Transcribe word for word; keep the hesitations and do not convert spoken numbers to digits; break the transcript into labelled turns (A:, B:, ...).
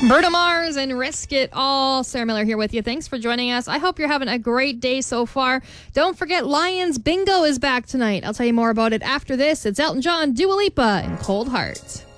A: Bruno Mars and Risk It All. Sarah Miller here with you. Thanks for joining us. I hope you're having a great day so far. Don't forget, Lions Bingo is back tonight. I'll tell you more about it after this. It's Elton John, Dua Lipa, and Cold Heart.